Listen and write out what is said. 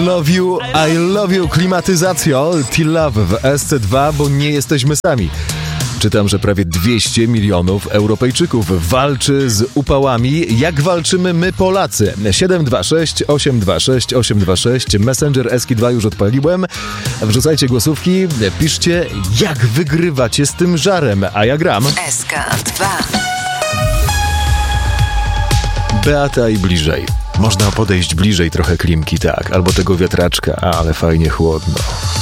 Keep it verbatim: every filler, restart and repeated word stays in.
Love you, I love you, klimatyzacjo, T-Love w S C dwa, bo nie jesteśmy sami. Czytam, że prawie dwieście milionów Europejczyków walczy z upałami. Jak walczymy my Polacy? siedem dwa sześć osiem dwa sześć osiem dwa sześć, Messenger S K dwa już odpaliłem. Wrzucajcie głosówki, piszcie, jak wygrywacie z tym żarem, a ja gram. S K dwa. Beata i bliżej. Można podejść bliżej trochę klimki, tak, albo tego wiatraczka, ale fajnie chłodno.